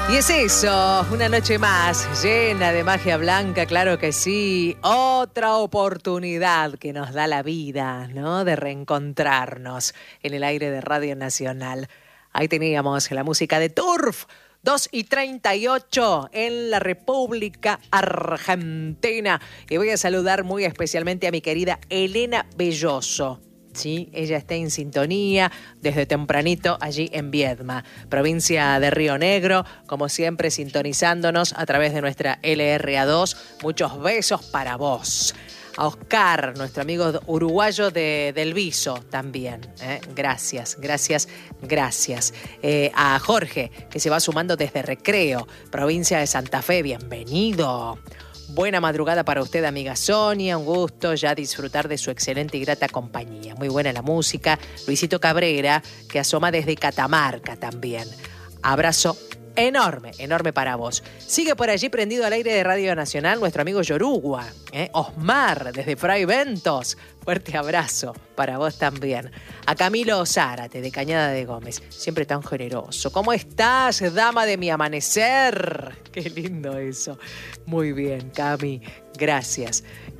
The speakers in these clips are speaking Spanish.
Y es eso, una noche más, llena de magia blanca, claro que sí. Otra oportunidad que nos da la vida, ¿no? De reencontrarnos en el aire de Radio Nacional. Ahí teníamos la música de Turf, 2:38 en la República Argentina. Y voy a saludar muy especialmente a mi querida Elena Belloso. Sí, ella está en sintonía desde tempranito allí en Viedma, provincia de Río Negro, como siempre sintonizándonos a través de nuestra LRA2. Muchos besos para vos. A Oscar, nuestro amigo uruguayo del Viso también. Gracias. A Jorge, que se va sumando desde Recreo, provincia de Santa Fe. Bienvenido. Buena madrugada para usted, amiga Sonia. Un gusto ya disfrutar de su excelente y grata compañía. Muy buena la música. Luisito Cabrera, que asoma desde Catamarca también. Abrazo enorme para vos. Sigue por allí prendido al aire de Radio Nacional nuestro amigo Yorugua, Osmar, desde Fray Ventos. Fuerte abrazo para vos también. A Camilo Zárate, de Cañada de Gómez, siempre tan generoso. ¿Cómo estás, dama de mi amanecer? Qué lindo eso. Muy bien, Cami. Gracias.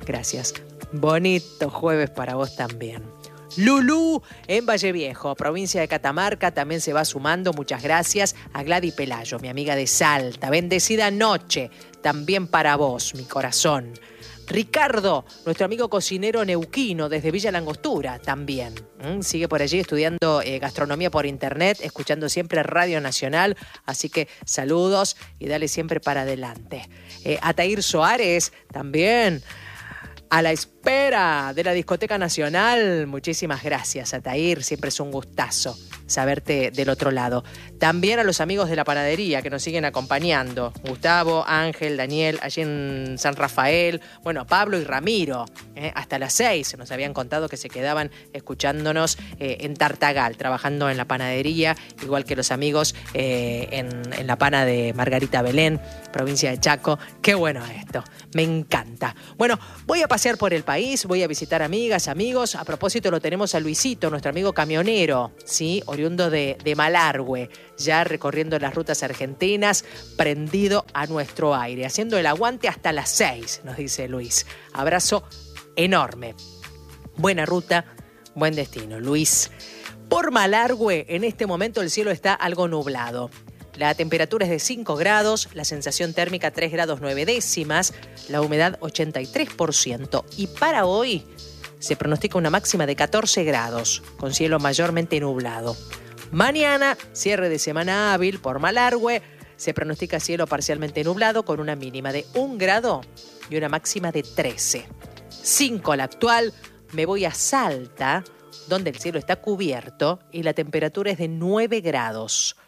Bonito jueves para vos también. Lulú en Valle Viejo, provincia de Catamarca, también se va sumando. Muchas gracias a Gladys Pelayo, mi amiga de Salta. Bendecida noche también para vos, mi corazón. Ricardo, nuestro amigo cocinero neuquino desde Villa Langostura también. Sigue por allí estudiando gastronomía por internet, escuchando siempre Radio Nacional. Así que saludos y dale siempre para adelante. Atair Soares también. A la espera de la Discoteca Nacional. Muchísimas gracias, Atair. Siempre es un gustazo saberte del otro lado. También a los amigos de la panadería que nos siguen acompañando. Gustavo, Ángel, Daniel, allí en San Rafael. Bueno, Pablo y Ramiro. Hasta las 6 nos habían contado que se quedaban escuchándonos en Tartagal, trabajando en la panadería, igual que los amigos en la pana de Margarita Belén, provincia de Chaco. Qué bueno esto. Me encanta. Bueno, voy a pasear por el país, voy a visitar amigas, amigos. A propósito, lo tenemos a Luisito, nuestro amigo camionero, ¿sí? Oriundo de Malargüe, ya recorriendo las rutas argentinas, prendido a nuestro aire, haciendo el aguante hasta las 6, nos dice Luis. Abrazo enorme. Buena ruta, buen destino, Luis. Por Malargüe, en este momento el cielo está algo nublado. La temperatura es de 5 grados, la sensación térmica 3 grados 9 décimas, la humedad 83%. Y para hoy se pronostica una máxima de 14 grados, con cielo mayormente nublado. Mañana, cierre de semana hábil por Malargüe, se pronostica cielo parcialmente nublado con una mínima de 1 grado y una máxima de 13. 5 la actual, me voy a Salta, donde el cielo está cubierto y la temperatura es de 9 grados.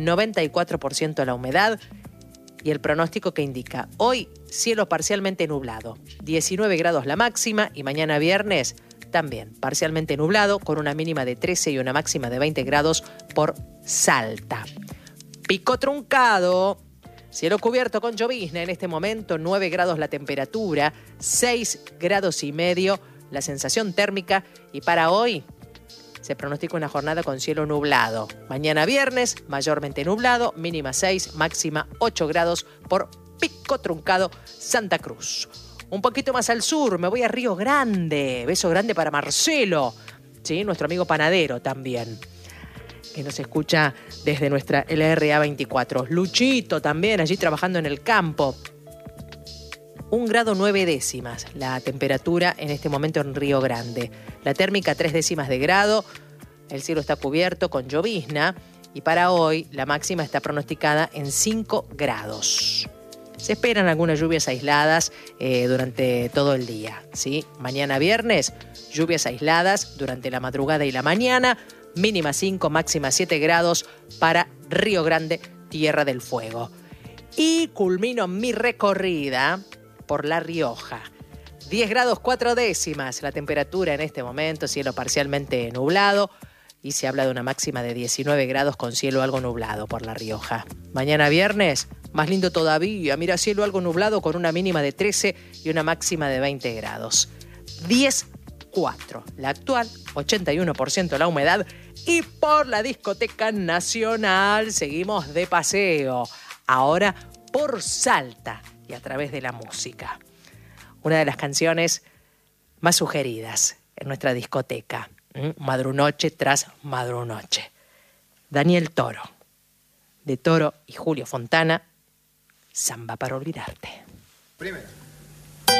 94% la humedad y el pronóstico que indica hoy cielo parcialmente nublado, 19 grados la máxima y mañana viernes también parcialmente nublado con una mínima de 13 y una máxima de 20 grados por Salta. Pico Truncado, cielo cubierto con llovizna en este momento, 9 grados la temperatura, 6 grados y medio la sensación térmica y para hoy se pronostica una jornada con cielo nublado. Mañana viernes, mayormente nublado, mínima 6, máxima 8 grados por Pico Truncado, Santa Cruz. Un poquito más al sur, me voy a Río Grande. Beso grande para Marcelo, ¿sí? Nuestro amigo panadero también, que nos escucha desde nuestra LRA 24. Luchito también, allí trabajando en el campo. 1 grado 9 décimas la temperatura en este momento en Río Grande. La térmica 3 décimas de grado, el cielo está cubierto con llovizna y para hoy la máxima está pronosticada en 5 grados. Se esperan algunas lluvias aisladas durante todo el día, ¿sí? Mañana viernes, lluvias aisladas durante la madrugada y la mañana, mínima 5, máxima 7 grados para Río Grande, Tierra del Fuego. Y culmino mi recorrida por La Rioja. 10 grados 4 décimas la temperatura en este momento, cielo parcialmente nublado y se habla de una máxima de 19 grados con cielo algo nublado por La Rioja. Mañana viernes, más lindo todavía, mira, cielo algo nublado con una mínima de 13 y una máxima de 20 grados. 10,4 la actual, 81% la humedad y por la Discoteca Nacional seguimos de paseo. ahora por Salta y a través de la música. Una de las canciones más sugeridas en nuestra discoteca, Madrunoche tras Madrunoche. Daniel Toro, de Toro y Julio Fontana, Samba para olvidarte. Primero.